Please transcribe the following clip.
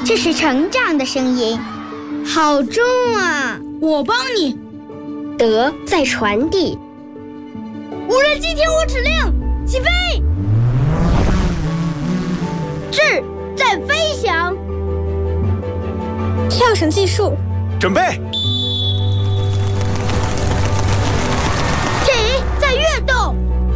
这是成长的声音，好重啊！ 我帮你。 德在传递。 无人机听我指令，起飞！智在飞翔。 跳绳计数。 准备。